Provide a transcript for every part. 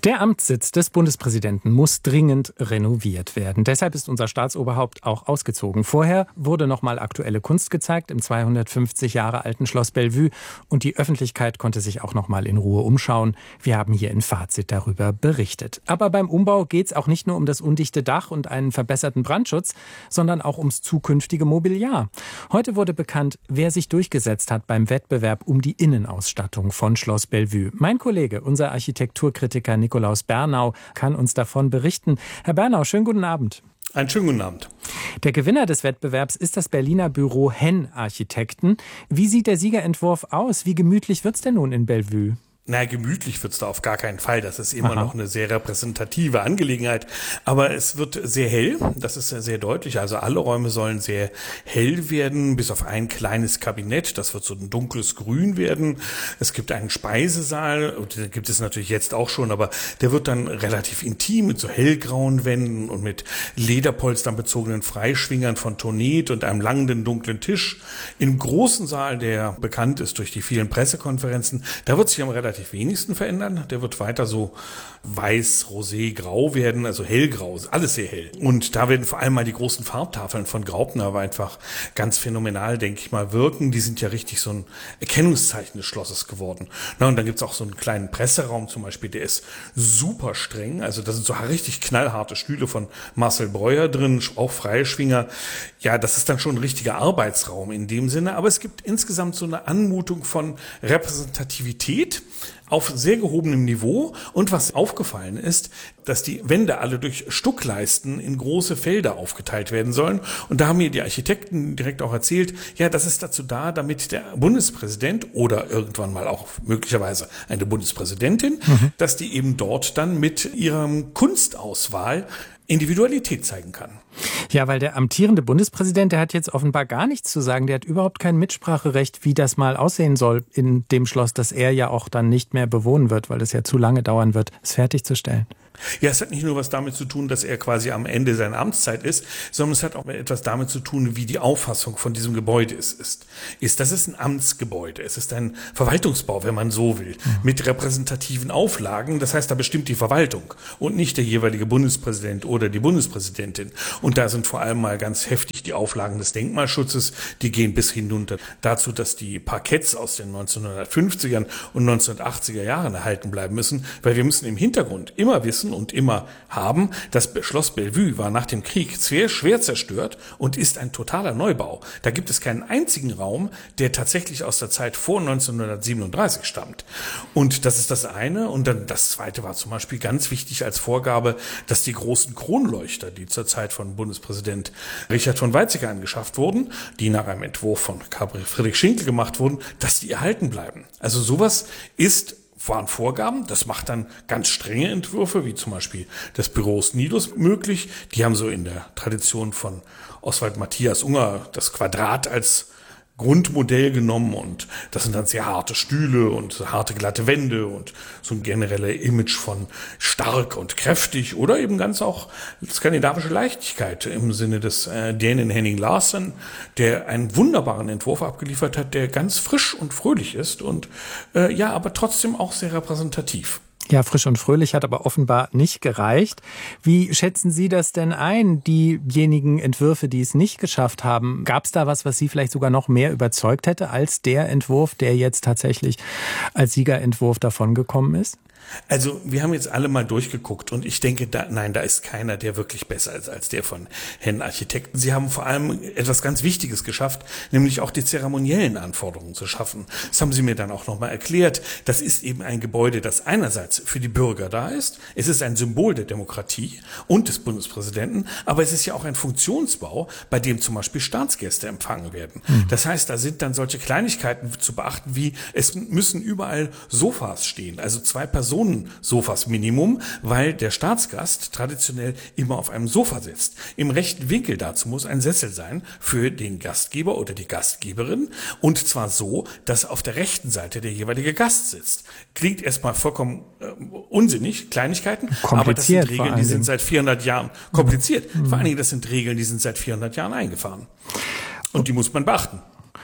Der Amtssitz des Bundespräsidenten muss dringend renoviert werden. Deshalb ist unser Staatsoberhaupt auch ausgezogen. Vorher wurde nochmal aktuelle Kunst gezeigt im 250 Jahre alten Schloss Bellevue. Und die Öffentlichkeit konnte sich auch nochmal in Ruhe umschauen. Wir haben hier in Fazit darüber berichtet. Aber beim Umbau geht es auch nicht nur um das undichte Dach und einen verbesserten Brandschutz, sondern auch ums zukünftige Mobiliar. Heute wurde bekannt, wer sich durchgesetzt hat beim Wettbewerb um die Innenausstattung von Schloss Bellevue. Mein Kollege, unser Architekturkritiker Nikolaus Bernau, kann uns davon berichten. Herr Bernau, schönen guten Abend. Einen schönen guten Abend. Der Gewinner des Wettbewerbs ist das Berliner Büro Henn Architekten. Wie sieht der Siegerentwurf aus? Wie gemütlich wird's denn nun in Bellevue? Na, gemütlich wird's da auf gar keinen Fall. Das ist immer noch eine sehr repräsentative Angelegenheit. Aber es wird sehr hell. Das ist sehr deutlich. Also alle Räume sollen sehr hell werden, bis auf ein kleines Kabinett. Das wird so ein dunkles Grün werden. Es gibt einen Speisesaal. Den gibt es natürlich jetzt auch schon, aber der wird dann relativ intim mit so hellgrauen Wänden und mit Lederpolstern bezogenen Freischwingern von Tonet und einem langen, dunklen Tisch. Im großen Saal, der bekannt ist durch die vielen Pressekonferenzen, da wird sich am relativ wenigsten verändern. Der wird weiter so weiß, rosé, grau werden, also hellgrau, alles sehr hell. Und da werden vor allem mal die großen Farbtafeln von Graupner aber einfach ganz phänomenal, denke ich mal, wirken. Die sind ja richtig so ein Erkennungszeichen des Schlosses geworden. Na, und dann gibt's auch so einen kleinen Presseraum zum Beispiel, der ist super streng. Also da sind so richtig knallharte Stühle von Marcel Breuer drin, auch Freischwinger. Ja, das ist dann schon ein richtiger Arbeitsraum in dem Sinne. Aber es gibt insgesamt so eine Anmutung von Repräsentativität auf sehr gehobenem Niveau. Und was aufgefallen ist, dass die Wände alle durch Stuckleisten in große Felder aufgeteilt werden sollen. Und da haben mir die Architekten direkt auch erzählt, ja, das ist dazu da, damit der Bundespräsident oder irgendwann mal auch möglicherweise eine Bundespräsidentin, dass die eben dort dann mit ihrem Kunstauswahl Individualität zeigen kann. Ja, weil der amtierende Bundespräsident, der hat jetzt offenbar gar nichts zu sagen. Der hat überhaupt kein Mitspracherecht, wie das mal aussehen soll in dem Schloss, das er ja auch dann nicht mehr bewohnen wird, weil es ja zu lange dauern wird, es fertigzustellen. Ja, es hat nicht nur was damit zu tun, dass er quasi am Ende seiner Amtszeit ist, sondern es hat auch etwas damit zu tun, wie die Auffassung von diesem Gebäude ist. Das ist ein Amtsgebäude. Es ist ein Verwaltungsbau, wenn man so will, mit repräsentativen Auflagen. Das heißt, da bestimmt die Verwaltung und nicht der jeweilige Bundespräsident oder die Bundespräsidentin. Und da sind vor allem mal ganz heftig die Auflagen des Denkmalschutzes. Die gehen bis hinunter dazu, dass die Parketts aus den 1950er und 1980er Jahren erhalten bleiben müssen, weil wir müssen im Hintergrund immer wissen und immer haben, das Schloss Bellevue war nach dem Krieg sehr schwer zerstört und ist ein totaler Neubau. Da gibt es keinen einzigen Raum, der tatsächlich aus der Zeit vor 1937 stammt. Und das ist das eine. Und dann das zweite war zum Beispiel ganz wichtig als Vorgabe, dass die großen Kronleuchter, die zur Zeit von Bundespräsident Richard von Weizsäcker angeschafft wurden, die nach einem Entwurf von Friedrich Schinkel gemacht wurden, dass die erhalten bleiben. Also sowas waren Vorgaben, das macht dann ganz strenge Entwürfe, wie zum Beispiel des Büros Nidus möglich. Die haben so in der Tradition von Oswald Matthias Unger das Quadrat als Grundmodell genommen und das sind dann sehr harte Stühle und harte glatte Wände und so ein generelles Image von stark und kräftig oder eben ganz auch skandinavische Leichtigkeit im Sinne des Dänen Henning Larsen, der einen wunderbaren Entwurf abgeliefert hat, der ganz frisch und fröhlich ist und aber trotzdem auch sehr repräsentativ. Ja, frisch und fröhlich hat aber offenbar nicht gereicht. Wie schätzen Sie das denn ein, diejenigen Entwürfe, die es nicht geschafft haben? Gab es da was Sie vielleicht sogar noch mehr überzeugt hätte als der Entwurf, der jetzt tatsächlich als Siegerentwurf davongekommen ist? Also wir haben jetzt alle mal durchgeguckt und ich denke, da ist keiner, der wirklich besser ist als der von Henn Architekten. Sie haben vor allem etwas ganz Wichtiges geschafft, nämlich auch die zeremoniellen Anforderungen zu schaffen. Das haben Sie mir dann auch nochmal erklärt. Das ist eben ein Gebäude, das einerseits für die Bürger da ist. Es ist ein Symbol der Demokratie und des Bundespräsidenten, aber es ist ja auch ein Funktionsbau, bei dem zum Beispiel Staatsgäste empfangen werden. Das heißt, da sind dann solche Kleinigkeiten zu beachten, wie es müssen überall Sofas stehen, also 2 Personen-Sofas Minimum, weil der Staatsgast traditionell immer auf einem Sofa sitzt. Im rechten Winkel dazu muss ein Sessel sein für den Gastgeber oder die Gastgeberin und zwar so, dass auf der rechten Seite der jeweilige Gast sitzt. Klingt erstmal vollkommen unsinnig, Kleinigkeiten, aber das sind Regeln, die sind seit 400 Jahren kompliziert. Vor allen Dingen, das sind Regeln, die sind seit 400 Jahren eingefahren. Und die muss man beachten.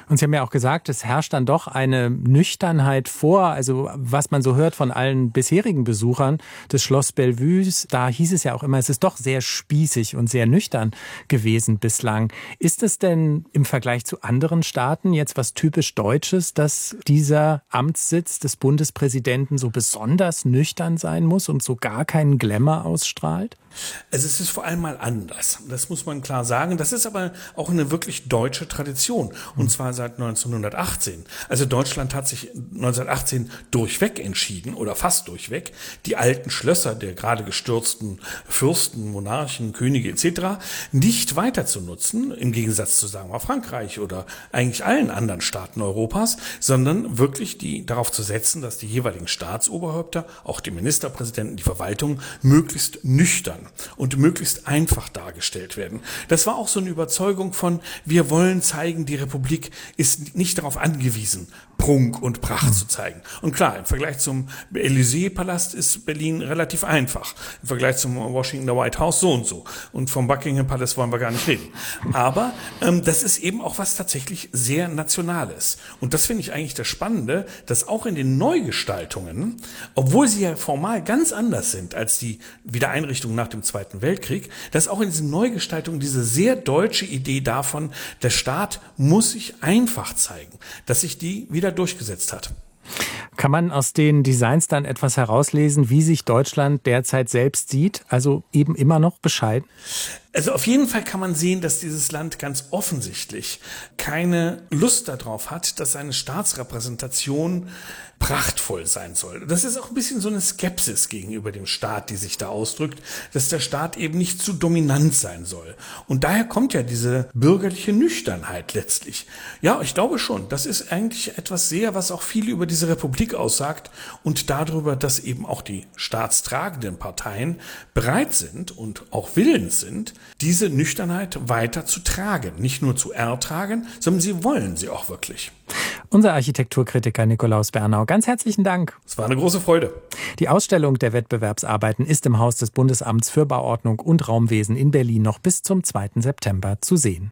Und Sie haben ja auch gesagt, es herrscht dann doch eine Nüchternheit vor. Also was man so hört von allen bisherigen Besuchern des Schloss Bellevues, da hieß es ja auch immer, es ist doch sehr spießig und sehr nüchtern gewesen bislang. Ist es denn im Vergleich zu anderen Staaten jetzt was typisch Deutsches, dass dieser Amtssitz des Bundespräsidenten so besonders nüchtern sein muss und so gar keinen Glamour ausstrahlt? Also es ist vor allem mal anders. Das muss man klar sagen. Das ist aber auch eine wirklich deutsche Tradition. Und zwar seit 1918. Also Deutschland hat sich 1918 durchweg entschieden, oder fast durchweg, die alten Schlösser der gerade gestürzten Fürsten, Monarchen, Könige etc. nicht weiter zu nutzen, im Gegensatz zu, sagen wir, Frankreich oder eigentlich allen anderen Staaten Europas, sondern wirklich darauf zu setzen, dass die jeweiligen Staatsoberhäupter, auch die Ministerpräsidenten, die Verwaltung, möglichst nüchtern und möglichst einfach dargestellt werden. Das war auch so eine Überzeugung von, wir wollen zeigen, die Republik ist nicht darauf angewiesen, Prunk und Pracht zu zeigen. Und klar, im Vergleich zum Élysée-Palast ist Berlin relativ einfach. Im Vergleich zum Washington White House so und so. Und vom Buckingham Palace wollen wir gar nicht reden. Aber das ist eben auch was tatsächlich sehr Nationales. Und das finde ich eigentlich das Spannende, dass auch in den Neugestaltungen, obwohl sie ja formal ganz anders sind als die Wiedereinrichtung nach dem Zweiten Weltkrieg, dass auch in diesen Neugestaltungen diese sehr deutsche Idee davon, der Staat muss sich einfach zeigen, dass sich die wieder durchgesetzt hat. Kann man aus den Designs dann etwas herauslesen, wie sich Deutschland derzeit selbst sieht? Also eben immer noch bescheiden? Also auf jeden Fall kann man sehen, dass dieses Land ganz offensichtlich keine Lust darauf hat, dass seine Staatsrepräsentation prachtvoll sein soll. Das ist auch ein bisschen so eine Skepsis gegenüber dem Staat, die sich da ausdrückt, dass der Staat eben nicht zu dominant sein soll. Und daher kommt ja diese bürgerliche Nüchternheit letztlich. Ja, ich glaube schon, das ist eigentlich etwas sehr, was auch viel über diese Republik aussagt und darüber, dass eben auch die staatstragenden Parteien bereit sind und auch willens sind, diese Nüchternheit weiter zu tragen. Nicht nur zu ertragen, sondern sie wollen sie auch wirklich. Unser Architekturkritiker Nikolaus Bernau, ganz herzlichen Dank. Es war eine große Freude. Die Ausstellung der Wettbewerbsarbeiten ist im Haus des Bundesamts für Bauordnung und Raumwesen in Berlin noch bis zum 2. September zu sehen.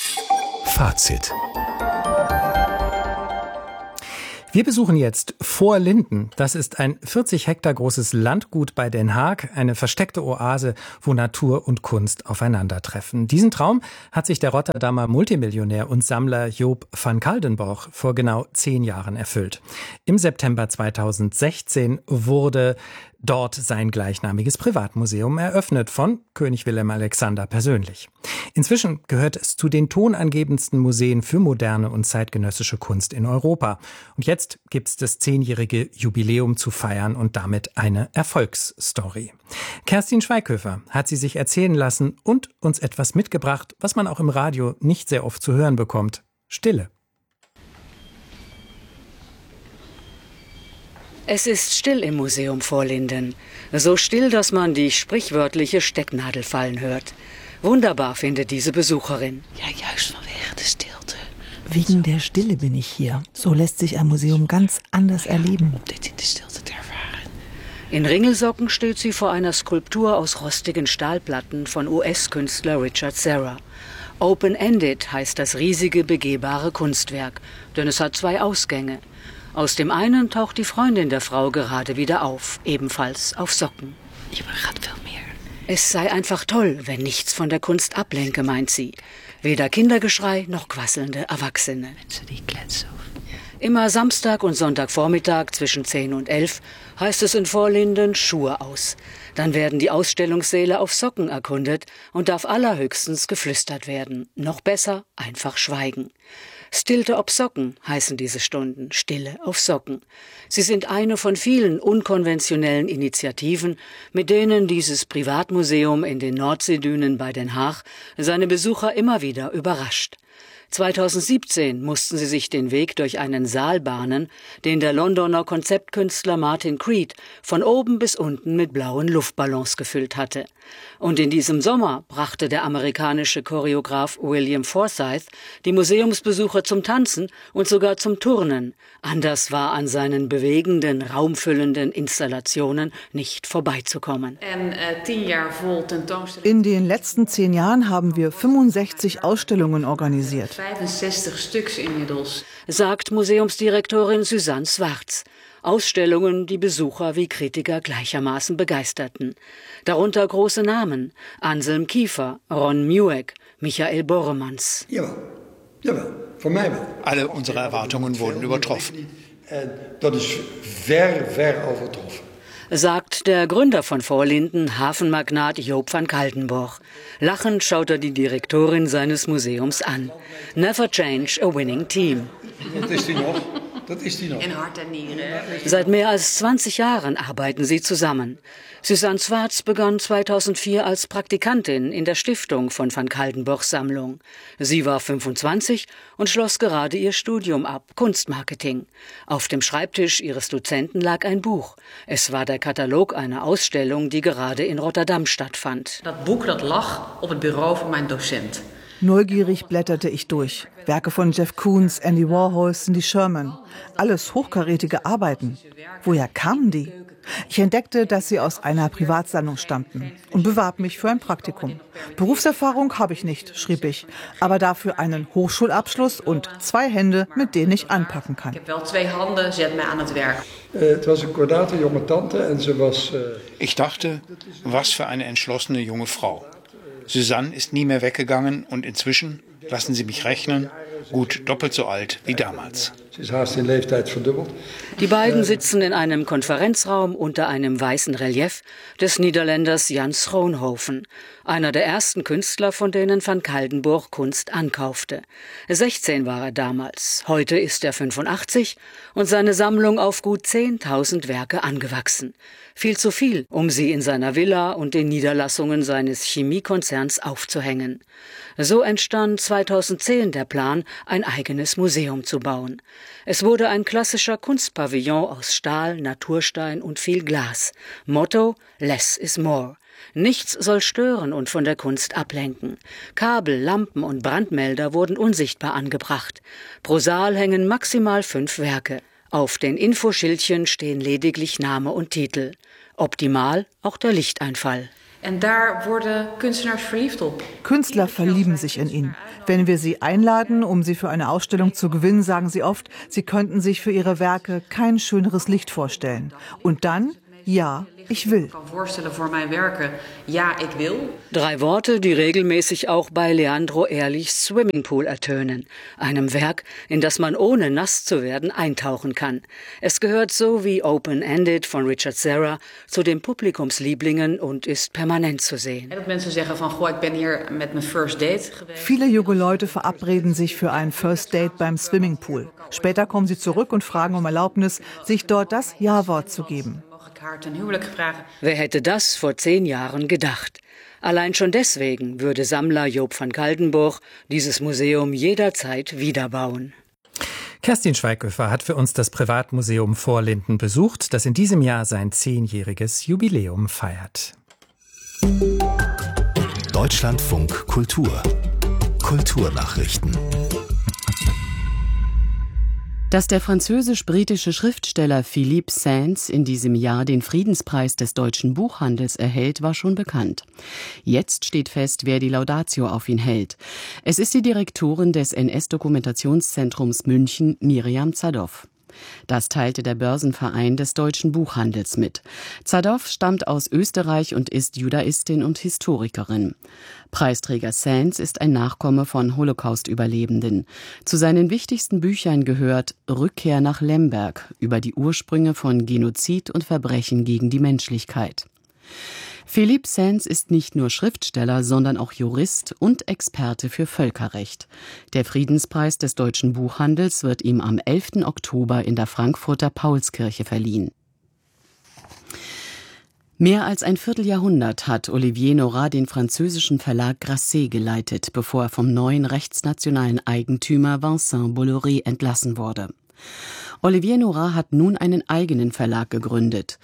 Fazit. Wir besuchen jetzt Voorlinden. Das ist ein 40 Hektar großes Landgut bei Den Haag, eine versteckte Oase, wo Natur und Kunst aufeinandertreffen. Diesen Traum hat sich der Rotterdamer Multimillionär und Sammler Joop van Kaldenborch vor genau 10 Jahren erfüllt. Im September 2016 wurde dort sein gleichnamiges Privatmuseum eröffnet von König Willem Alexander persönlich. Inzwischen gehört es zu den tonangebendsten Museen für moderne und zeitgenössische Kunst in Europa. Und jetzt gibt es das 10-jährige Jubiläum zu feiern und damit eine Erfolgsstory. Kerstin Schweighöfer hat sie sich erzählen lassen und uns etwas mitgebracht, was man auch im Radio nicht sehr oft zu hören bekommt: Stille. Es ist still im Museum Voorlinden. So still, dass man die sprichwörtliche Stecknadel fallen hört. Wunderbar findet diese Besucherin. Ja, juist vanwege de stilte. Wegen der Stille bin ich hier. So lässt sich ein Museum ganz anders erleben. Om dit in de stilte te ervaren. In Ringelsocken steht sie vor einer Skulptur aus rostigen Stahlplatten von US-Künstler Richard Serra. Open-ended heißt das riesige, begehbare Kunstwerk, denn es hat 2 Ausgänge. Aus dem einen taucht die Freundin der Frau gerade wieder auf, ebenfalls auf Socken. Je gaat veel meer. Es sei einfach toll, wenn nichts von der Kunst ablenke, meint sie. Weder Kindergeschrei noch quasselnde Erwachsene. Mensen die kletsen. Immer Samstag und Sonntagvormittag zwischen 10 und 11 heißt es in Voorlinden Schuhe aus. Dann werden die Ausstellungssäle auf Socken erkundet und darf allerhöchstens geflüstert werden. Noch besser, einfach schweigen. Stilte op Socken heißen diese Stunden, Stille auf Socken. Sie sind eine von vielen unkonventionellen Initiativen, mit denen dieses Privatmuseum in den Nordseedünen bei Den Haag seine Besucher immer wieder überrascht. 2017 mussten sie sich den Weg durch einen Saal bahnen, den der Londoner Konzeptkünstler Martin Creed von oben bis unten mit blauen Luftballons gefüllt hatte. Und in diesem Sommer brachte der amerikanische Choreograf William Forsythe die Museumsbesucher zum Tanzen und sogar zum Turnen. Anders war an seinen bewegenden, raumfüllenden Installationen nicht vorbeizukommen. In den letzten 10 Jahren haben wir 65 Ausstellungen organisiert, sagt Museumsdirektorin Suzanne Swartz. Ausstellungen, die Besucher wie Kritiker gleichermaßen begeisterten. Darunter große Namen: Anselm Kiefer, Ron Mueck, Michael Boremans. Jawel, voor mij wel. Alle unsere Erwartungen wurden übertroffen. Dat is ver overtroffen. Sagt der Gründer von Voorlinden, Hafenmagnat Joop van Kaltenborch. Lachend schaut er die Direktorin seines Museums an. Never change a winning team. Dat is die nog. Dat is die noch. In Hart en Nieren. Seit mehr als 20 Jahren arbeiten sie zusammen. Suzanne Swartz begann 2004 als Praktikantin in der Stiftung von Van Kaltenborchs Sammlung. Sie war 25 und schloss gerade ihr Studium ab, Kunstmarketing. Auf dem Schreibtisch ihres Dozenten lag ein Buch. Es war der Katalog einer Ausstellung, die gerade in Rotterdam stattfand. Dat boek dat lag op het bureau van mijn docent. Neugierig blätterte ich durch. Werke von Jeff Koons, Andy Warhol, Cindy Sherman. Alles hochkarätige Arbeiten. Woher kamen die? Ich entdeckte, dass sie aus einer Privatsammlung stammten und bewarb mich für ein Praktikum. Berufserfahrung habe ich nicht, schrieb ich, aber dafür einen Hochschulabschluss und 2 Hände, mit denen ich anpacken kann. Ik heb wel 2 handen, zet mij aan het werk. Het was een kordate jonge tante en ze was... Ich dachte, was für eine entschlossene junge Frau. Suzanne ist nie mehr weggegangen und inzwischen, lassen Sie mich rechnen, gut doppelt so alt wie damals. Ze is haast in leeftijd verdubbeld. Die beiden sitzen in einem Konferenzraum unter einem weißen Relief des Niederländers Jan Schroonhoven, einer der ersten Künstler, von denen Van Kaltenborch Kunst ankaufte. 16 war er damals, heute ist er 85 und seine Sammlung auf gut 10.000 Werke angewachsen. Viel zu viel, um sie in seiner Villa und den Niederlassungen seines Chemiekonzerns aufzuhängen. So entstand 2010 der Plan, ein eigenes Museum zu bauen. Es wurde ein klassischer Kunstpavillon aus Stahl, Naturstein und viel Glas. Motto: Less is more. Nichts soll stören und von der Kunst ablenken. Kabel, Lampen und Brandmelder wurden unsichtbar angebracht. Pro Saal hängen maximal 5 Werke. Auf den Infoschildchen stehen lediglich Name und Titel. Optimal auch der Lichteinfall. En daar worden kunstenaars verliefd op. Künstler verlieben sich in ihn. Wenn wir sie einladen, um sie für eine Ausstellung zu gewinnen, sagen sie oft, sie könnten sich für ihre Werke kein schöneres Licht vorstellen. Und dann: Ja, ich will. Ik kan voorstellen voor mijn werken, ja, ik wil. 3 Worte, die regelmäßig auch bei Leandro Ehrlichs Swimmingpool ertönen. Einem Werk, in das man ohne nass zu werden eintauchen kann. Es gehört so wie Open-Ended von Richard Serra zu den Publikumslieblingen und ist permanent zu sehen. Dat mensen zeggen van, goh, ik ben hier met mijn first date geweest. Viele junge Leute verabreden sich für ein First Date beim Swimmingpool. Später kommen sie zurück und fragen um Erlaubnis, sich dort das Ja-Wort zu geben. Wer hätte das vor 10 Jahren gedacht? Allein schon deswegen würde Sammler Joop van Kaltenborch dieses Museum jederzeit wiederbauen. Kerstin Schweighöfer hat für uns das Privatmuseum Voorlinden besucht, das in diesem Jahr sein 10-jähriges Jubiläum feiert. Deutschlandfunk Kultur. Kulturnachrichten. Dass der französisch-britische Schriftsteller Philippe Sands in diesem Jahr den Friedenspreis des deutschen Buchhandels erhält, war schon bekannt. Jetzt steht fest, wer die Laudatio auf ihn hält. Es ist die Direktorin des NS-Dokumentationszentrums München, Miriam Zadov. Das teilte der Börsenverein des deutschen Buchhandels mit. Zadov stammt aus Österreich und ist Judaistin und Historikerin. Preisträger Sands ist ein Nachkomme von Holocaust-Überlebenden. Zu seinen wichtigsten Büchern gehört Rückkehr nach Lemberg über die Ursprünge von Genozid und Verbrechen gegen die Menschlichkeit. Philippe Sands ist nicht nur Schriftsteller, sondern auch Jurist und Experte für Völkerrecht. Der Friedenspreis des deutschen Buchhandels wird ihm am 11. Oktober in der Frankfurter Paulskirche verliehen. Mehr als ein Vierteljahrhundert hat Olivier Nora den französischen Verlag Grasset geleitet, bevor er vom neuen rechtsnationalen Eigentümer Vincent Bolloré entlassen wurde. Olivier Nora hat nun einen eigenen Verlag gegründet.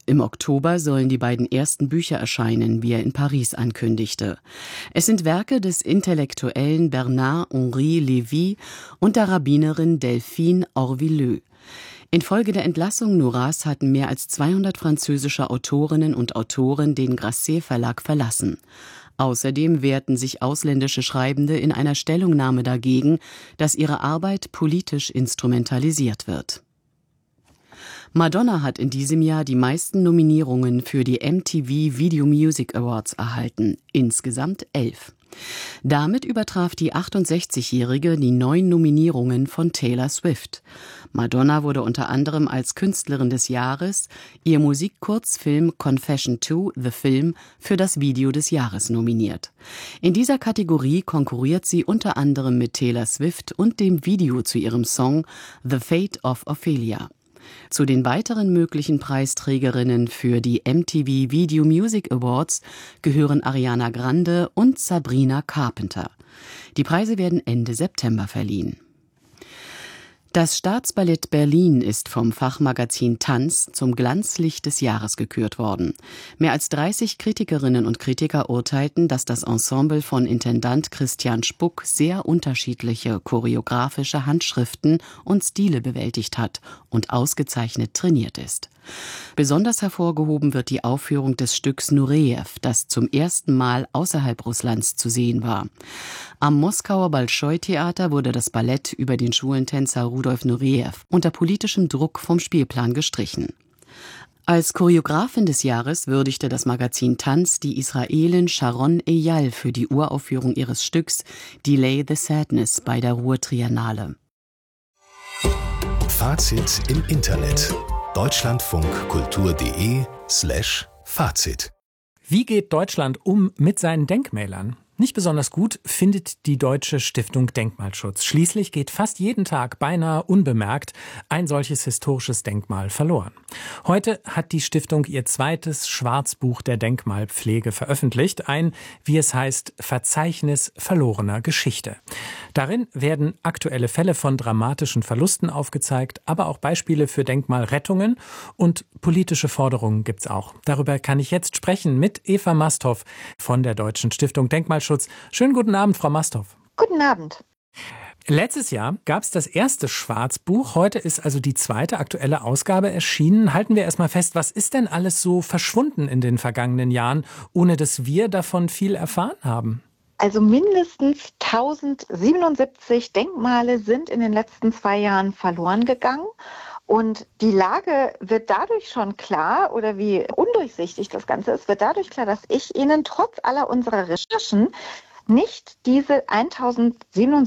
Im Oktober sollen die beiden ersten Bücher erscheinen, wie er in Paris ankündigte. Es sind Werke des Intellektuellen Bernard-Henri Lévy und der Rabbinerin Delphine Orvilleux. Infolge der Entlassung Noras hatten mehr als 200 französische Autorinnen und Autoren den Grasset Verlag verlassen. Außerdem wehrten sich ausländische Schreibende in einer Stellungnahme dagegen, dass ihre Arbeit politisch instrumentalisiert wird. Madonna hat in diesem Jahr die meisten Nominierungen für die MTV Video Music Awards erhalten, insgesamt 11. Damit übertraf die 68-Jährige die 9 Nominierungen von Taylor Swift. Madonna wurde unter anderem als Künstlerin des Jahres, ihr Musikkurzfilm Confession 2, The Film, für das Video des Jahres nominiert. In dieser Kategorie konkurriert sie unter anderem mit Taylor Swift und dem Video zu ihrem Song The Fate of Ophelia. Zu den weiteren möglichen Preisträgerinnen für die MTV Video Music Awards gehören Ariana Grande und Sabrina Carpenter. Die Preise werden Ende September verliehen. Das Staatsballett Berlin ist vom Fachmagazin Tanz zum Glanzlicht des Jahres gekürt worden. Mehr als 30 Kritikerinnen und Kritiker urteilten, dass das Ensemble von Intendant Christian Spuck sehr unterschiedliche choreografische Handschriften und Stile bewältigt hat und ausgezeichnet trainiert ist. Besonders hervorgehoben wird die Aufführung des Stücks Nurejew, das zum ersten Mal außerhalb Russlands zu sehen war. Am Moskauer Bolschoi-Theater wurde das Ballett über den Schulentänzer Rudolf Nurejew unter politischem Druck vom Spielplan gestrichen. Als Choreografin des Jahres würdigte das Magazin Tanz die Israelin Sharon Eyal für die Uraufführung ihres Stücks Delay the Sadness bei der Ruhr-Triennale. Fazit im Internet. deutschlandfunkkultur.de/Fazit. Wie geht Deutschland um mit seinen Denkmälern? Nicht besonders gut findet die Deutsche Stiftung Denkmalschutz. Schließlich geht fast jeden Tag beinahe unbemerkt ein solches historisches Denkmal verloren. Heute hat die Stiftung ihr zweites Schwarzbuch der Denkmalpflege veröffentlicht, ein, wie es heißt, Verzeichnis verlorener Geschichte. Darin werden aktuelle Fälle von dramatischen Verlusten aufgezeigt, aber auch Beispiele für Denkmalrettungen und politische Forderungen gibt's auch. Darüber kann ich jetzt sprechen mit Eva Masthoff von der Deutschen Stiftung Denkmalschutz. Schönen guten Abend, Frau Masthoff. Guten Abend. Letztes Jahr gab es das erste Schwarzbuch. Heute ist also die zweite aktuelle Ausgabe erschienen. Halten wir erstmal fest, was ist denn alles so verschwunden in den vergangenen Jahren, ohne dass wir davon viel erfahren haben? Also mindestens 1077 Denkmale sind in den letzten 2 Jahren verloren gegangen. Und die Lage wird dadurch schon klar, oder wie undurchsichtig das Ganze ist, wird dadurch klar, dass ich Ihnen trotz aller unserer Recherchen nicht diese 1077